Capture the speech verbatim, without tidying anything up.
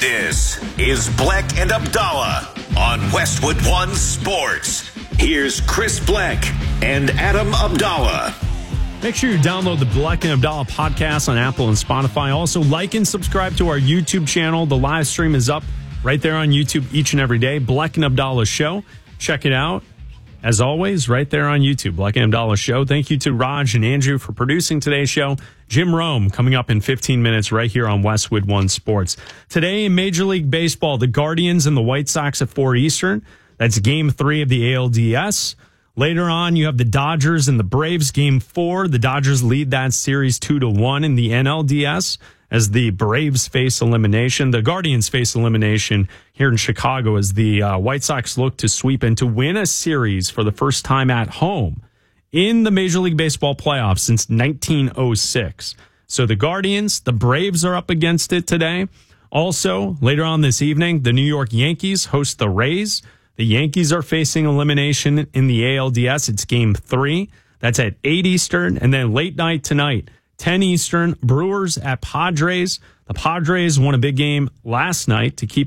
This is Bleck and Abdallah on Westwood One Sports. Here's Chris Bleck and Adam Abdallah. Make sure you download the Bleck and Abdallah podcast on Apple and Spotify. Also, like and subscribe to our YouTube channel. The live stream is up right there on YouTube each and every day. Bleck and Abdallah Show. Check it out. As always, right there on YouTube, Bleck and Abdallah Show. Thank you to Raj and Andrew for producing today's show. Jim Rome coming up in fifteen minutes right here on Westwood One Sports. Today in Major League Baseball, the Guardians and the White Sox at four Eastern. That's game three of the A L D S. Later on, you have the Dodgers and the Braves, game four. The Dodgers lead that series two to one in the N L D S as the Braves face elimination. The Guardians face elimination here in Chicago as the uh, White Sox look to sweep and to win a series for the first time at home in the Major League Baseball playoffs since nineteen oh six. So the Guardians, the Braves are up against it today. Also, later on this evening, the New York Yankees host the Rays. The Yankees are facing elimination in the A L D S. It's game three. That's at eight Eastern. And then late night tonight, ten Eastern, Brewers at Padres. The Padres won a big game last night to keep